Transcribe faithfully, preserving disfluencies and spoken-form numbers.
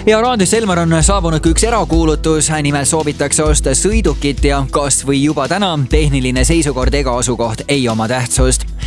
ja raadios Selmer on saabunud ka üks erakuulutus, nimel soovitakse osta sõidukit ja kas või juba täna tehniline seisukord ega asukoht ei oma tähtsust.